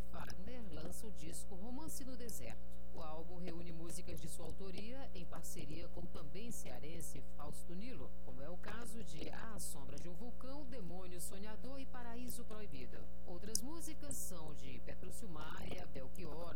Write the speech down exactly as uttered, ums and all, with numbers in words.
Fagner lança o disco Romance no Deserto. O álbum reúne músicas de sua autoria em parceria com o também cearense Fausto Nilo, como é o caso de A Sombra de um Vulcão, Demônio Sonhador e Paraíso Proibido. Outras músicas são de Petrúcio Maia, Belchior,